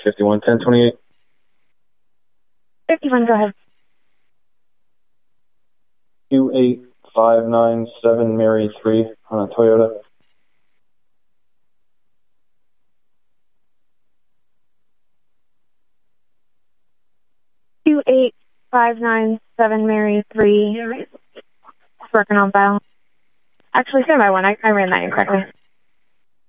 51 1028. 51, go ahead. 28597 Mary 3 on a Toyota. 28597 Mary 3. Working on file. Actually, stand by one. I ran that incorrectly.